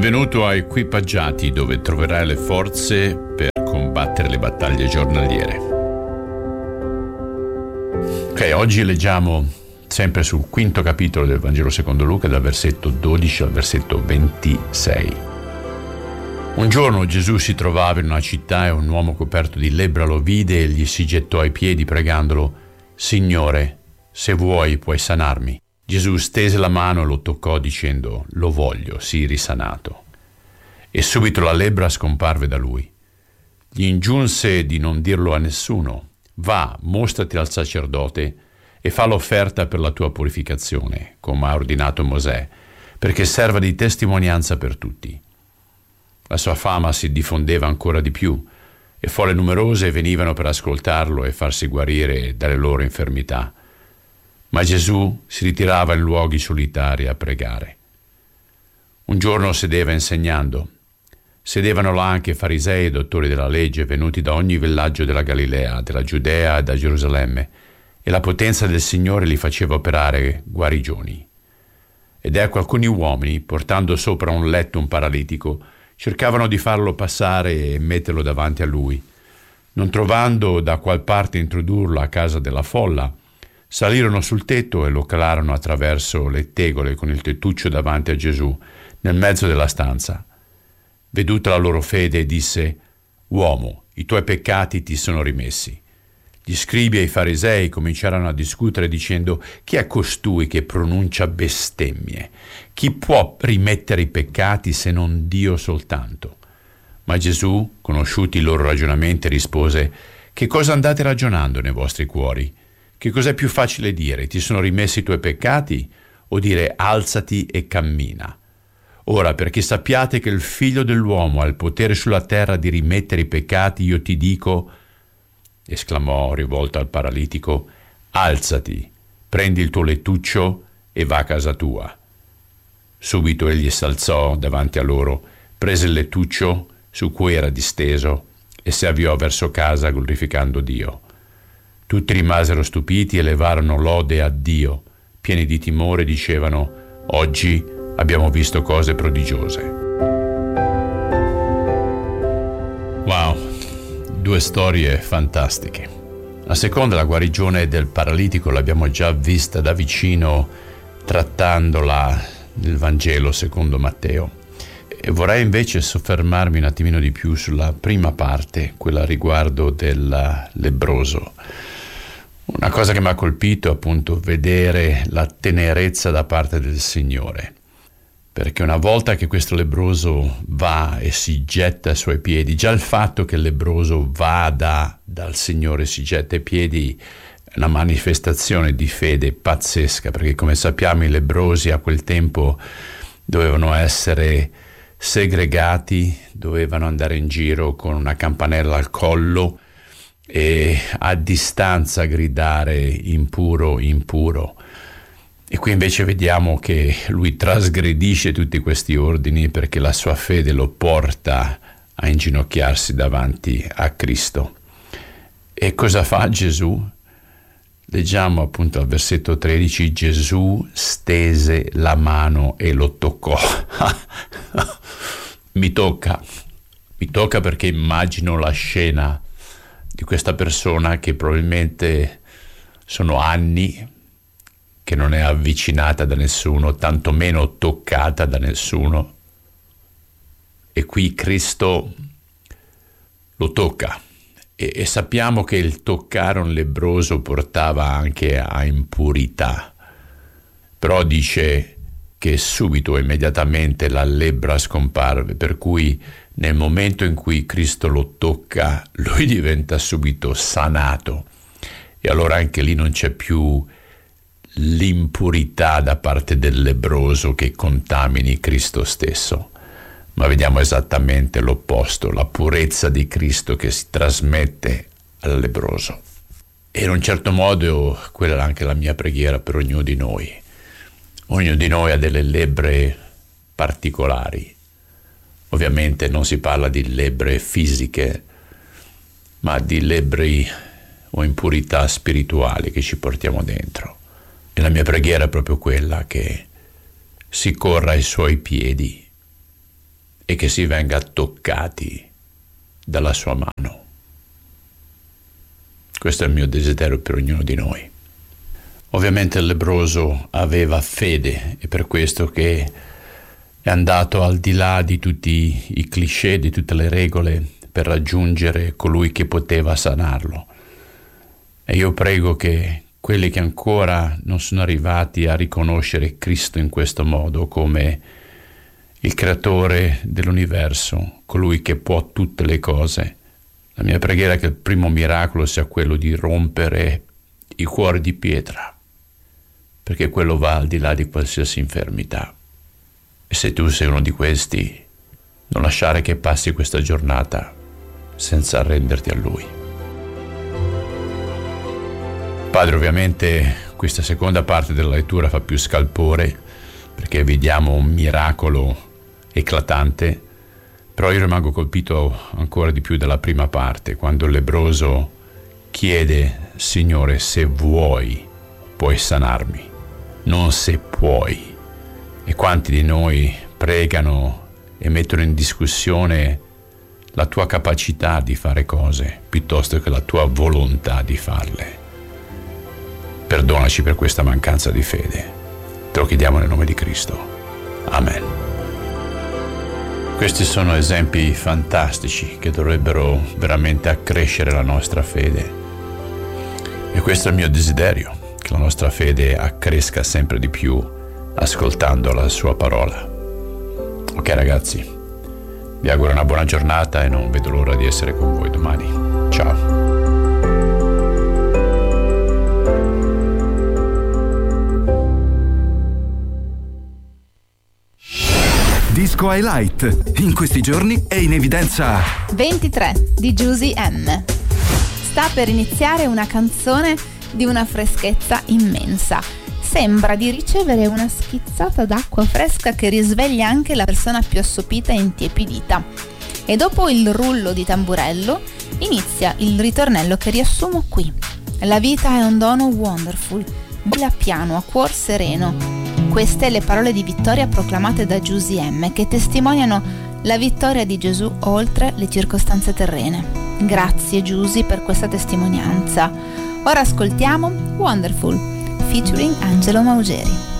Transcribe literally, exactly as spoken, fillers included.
Benvenuto a Equipaggiati, dove troverai le forze per combattere le battaglie giornaliere. Ok, oggi leggiamo sempre sul quinto capitolo del Vangelo secondo Luca, dal versetto dodici al versetto ventisei. Un giorno Gesù si trovava in una città e un uomo coperto di lebbra lo vide e gli si gettò ai piedi pregandolo: «Signore, se vuoi puoi sanarmi». Gesù stese la mano e lo toccò dicendo: «Lo voglio, sii risanato». E subito la lebbra scomparve da lui. Gli ingiunse di non dirlo a nessuno: «Va, mostrati al sacerdote e fa l'offerta per la tua purificazione, come ha ordinato Mosè, perché serva di testimonianza per tutti». La sua fama si diffondeva ancora di più e folle numerose venivano per ascoltarlo e farsi guarire dalle loro infermità. Ma Gesù si ritirava in luoghi solitari a pregare. Un giorno sedeva insegnando. Sedevano là anche farisei e dottori della legge venuti da ogni villaggio della Galilea, della Giudea e da Gerusalemme, e la potenza del Signore li faceva operare guarigioni. Ed ecco alcuni uomini, portando sopra un letto un paralitico, cercavano di farlo passare e metterlo davanti a lui. Non trovando da qual parte introdurlo a casa della folla, salirono sul tetto e lo calarono attraverso le tegole con il tettuccio davanti a Gesù, nel mezzo della stanza. Veduta la loro fede, disse: «Uomo, i tuoi peccati ti sono rimessi». Gli scribi e i farisei cominciarono a discutere dicendo: «Chi è costui che pronuncia bestemmie? Chi può rimettere i peccati se non Dio soltanto?» Ma Gesù, conosciuti i loro ragionamenti, rispose: «Che cosa andate ragionando nei vostri cuori? Che cos'è più facile dire? Ti sono rimessi i tuoi peccati? O dire alzati e cammina? Ora, perché sappiate che il Figlio dell'uomo ha il potere sulla terra di rimettere i peccati, io ti dico», esclamò rivolto al paralitico, «alzati, prendi il tuo lettuccio e va a casa tua». Subito egli s'alzò davanti a loro, prese il lettuccio su cui era disteso e si avviò verso casa glorificando Dio. Tutti rimasero stupiti e levarono lode a Dio. Pieni di timore dicevano: «Oggi abbiamo visto cose prodigiose». Wow, due storie fantastiche. La seconda, la guarigione del paralitico, l'abbiamo già vista da vicino trattandola nel Vangelo secondo Matteo. E vorrei invece soffermarmi un attimino di più sulla prima parte, quella riguardo del lebbroso. Una cosa che mi ha colpito è appunto vedere la tenerezza da parte del Signore, perché una volta che questo lebbroso va e si getta ai suoi piedi, già il fatto che il lebbroso vada dal Signore e si getta ai piedi è una manifestazione di fede pazzesca, perché come sappiamo i lebbrosi a quel tempo dovevano essere segregati, dovevano andare in giro con una campanella al collo e a distanza gridare impuro, impuro. E qui invece vediamo che lui trasgredisce tutti questi ordini perché la sua fede lo porta a inginocchiarsi davanti a Cristo. E cosa fa Gesù? Leggiamo appunto al versetto tredici: Gesù stese la mano e lo toccò. Mi tocca, mi tocca perché immagino la scena di questa persona che probabilmente sono anni che non è avvicinata da nessuno, tantomeno toccata da nessuno. E qui Cristo lo tocca. E, e sappiamo che il toccare un lebbroso portava anche a impurità. Però dice che subito, immediatamente, la lebbra scomparve, per cui nel momento in cui Cristo lo tocca, lui diventa subito sanato. E allora anche lì non c'è più l'impurità da parte del lebbroso che contamini Cristo stesso, ma vediamo esattamente l'opposto, la purezza di Cristo che si trasmette al lebbroso. E in un certo modo quella è anche la mia preghiera per ognuno di noi. Ognuno di noi ha delle lebbre particolari. Ovviamente non si parla di lebbre fisiche, ma di lebbri o impurità spirituali che ci portiamo dentro. E la mia preghiera è proprio quella, che si corra ai suoi piedi e che si venga toccati dalla sua mano. Questo è il mio desiderio per ognuno di noi. Ovviamente il lebbroso aveva fede, è per questo che è andato al di là di tutti i cliché, di tutte le regole, per raggiungere colui che poteva sanarlo. E io prego che quelli che ancora non sono arrivati a riconoscere Cristo in questo modo come il creatore dell'universo, colui che può tutte le cose, la mia preghiera è che il primo miracolo sia quello di rompere i cuori di pietra, perché quello va al di là di qualsiasi infermità. E se tu sei uno di questi, non lasciare che passi questa giornata senza arrenderti a Lui. Padre, ovviamente questa seconda parte della lettura fa più scalpore, perché vediamo un miracolo eclatante, però io rimango colpito ancora di più dalla prima parte, quando il lebbroso chiede: Signore, se vuoi, puoi sanarmi, non se puoi. E quanti di noi pregano e mettono in discussione la tua capacità di fare cose piuttosto che la tua volontà di farle. Perdonaci per questa mancanza di fede. Te lo chiediamo nel nome di Cristo. Amen. Questi sono esempi fantastici che dovrebbero veramente accrescere la nostra fede. E questo è il mio desiderio, che la nostra fede accresca sempre di più ascoltando la sua parola. Ok ragazzi, vi auguro una buona giornata e non vedo l'ora di essere con voi domani. Ciao. Disco Highlight. In questi giorni è in evidenza ventitré di Giusy M. Sta per iniziare una canzone di una freschezza immensa. Sembra di ricevere una schizzata d'acqua fresca che risveglia anche la persona più assopita e intiepidita. E dopo il rullo di tamburello inizia il ritornello che riassumo qui. La vita è un dono wonderful, bella piano, a cuor sereno. Queste le parole di vittoria proclamate da Giusy M, che testimoniano la vittoria di Gesù oltre le circostanze terrene. Grazie Giusy per questa testimonianza. Ora ascoltiamo Wonderful featuring Angelo Maugeri.